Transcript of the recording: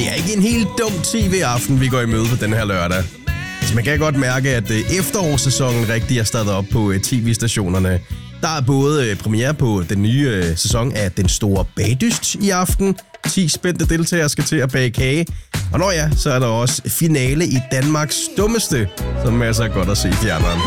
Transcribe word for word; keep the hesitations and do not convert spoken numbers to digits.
Det er ikke en helt dum tv-aften, vi går i møde på den her lørdag. Så man kan godt mærke, at efterårssæsonen rigtig er startet op på tv-stationerne. Der er både premiere på den nye sæson af Den Store Bagdyst i aften. ti spændte deltagere skal til at bage kage. Og når ja, så er der også finale i Danmarks Dummeste, som er så godt at se i fjerneren.